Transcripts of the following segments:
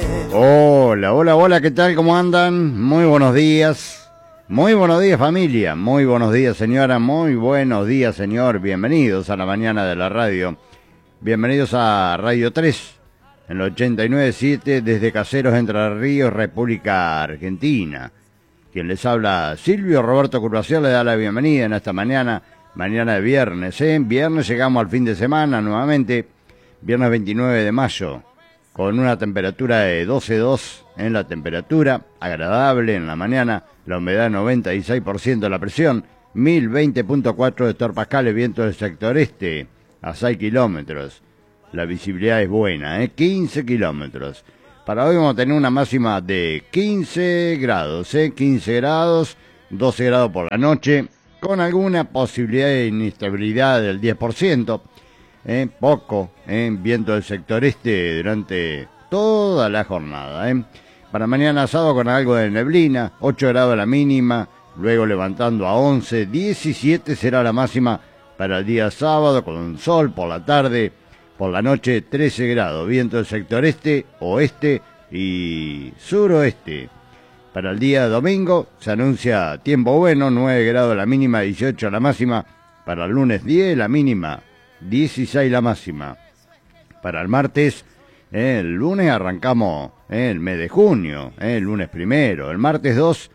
Hola, hola, hola, ¿qué tal? ¿Cómo andan? Muy buenos días. Muy buenos días, familia. Muy buenos días, señora. Muy buenos días, señor. Bienvenidos a la mañana de la radio. Bienvenidos a Radio 3, en el 89.7, desde Caseros, Entre Ríos, República Argentina. Quien les habla, Silvio Roberto Curvaciol, le da la bienvenida en esta mañana de viernes. Viernes llegamos al fin de semana nuevamente, viernes 29 de mayo. Con una temperatura de 12,2 en la temperatura, agradable en la mañana, la humedad 96%, la presión 1020.4 hectopascales, viento del sector este a 6 kilómetros. La visibilidad es buena, 15 kilómetros. Para hoy vamos a tener una máxima de 15 grados, 15 grados, 12 grados por la noche, con alguna posibilidad de inestabilidad del 10%. Poco, viento del sector este durante toda la jornada. Para mañana sábado con algo de neblina, 8 grados la mínima, luego levantando a 11, 17 será la máxima para el día sábado, con sol por la tarde, por la noche 13 grados, viento del sector este, oeste y suroeste. Para el día domingo se anuncia tiempo bueno, 9 grados la mínima, 18 la máxima, para el lunes 10 la mínima, 16 la máxima. Para el martes, el lunes arrancamos el mes de junio, el lunes primero. El martes 2,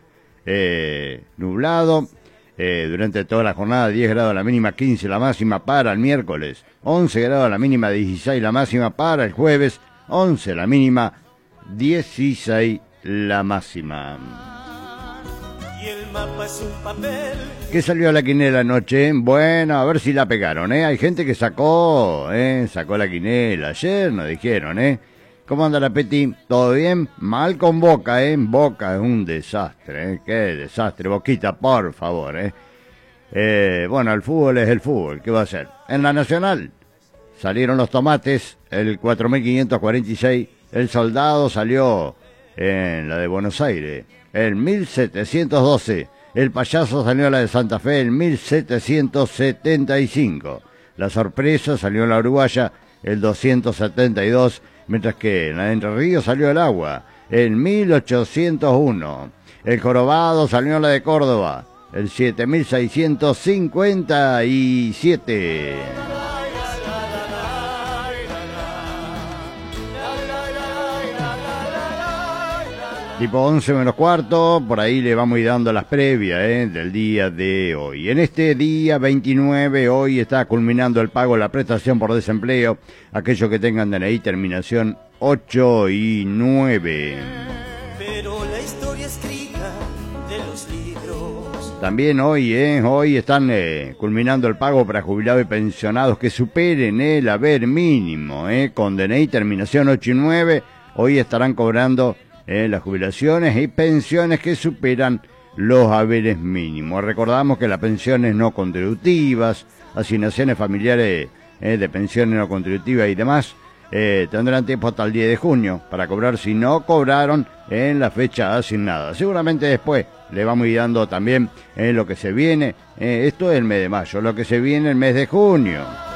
nublado, durante toda la jornada 10 grados la mínima, 15 la máxima. Para el miércoles, 11 grados la mínima, 16 la máxima. Para el jueves, 11 la mínima, 16 la máxima. Y el mapa es un papel. ¿Qué salió a la quinela anoche? Bueno, a ver si la pegaron, Hay gente que sacó la quinela. Ayer nos dijeron, ¿Cómo anda la Peti? ¿Todo bien? Mal con Boca, Boca es un desastre, Qué desastre. Boquita, por favor, Bueno, el fútbol es el fútbol, ¿qué va a hacer? En la Nacional salieron los tomates, el 4546. El Soldado salió en la de Buenos Aires, el 1712. El Payaso salió a la de Santa Fe, el 1775. La Sorpresa salió en la Uruguaya, el 272. Mientras que en la de Entre Ríos salió el Agua, el 1801. El Jorobado salió en la de Córdoba, el 7657. Tipo 11 menos cuarto, por ahí le vamos a ir dando las previas del día de hoy. En este día 29, hoy está culminando el pago de la prestación por desempleo, aquellos que tengan DNI terminación 8 y 9. Pero la historia escrita de los libros. También hoy están culminando el pago para jubilados y pensionados que superen el haber mínimo, con DNI terminación 8 y 9, hoy estarán cobrando las jubilaciones y pensiones que superan los haberes mínimos. Recordamos que las pensiones no contributivas, asignaciones familiares de pensiones no contributivas y demás, tendrán tiempo hasta el 10 de junio para cobrar si no cobraron en la fecha asignada. Seguramente después le vamos a ir dando también lo que se viene, esto es el mes de mayo, lo que se viene el mes de junio.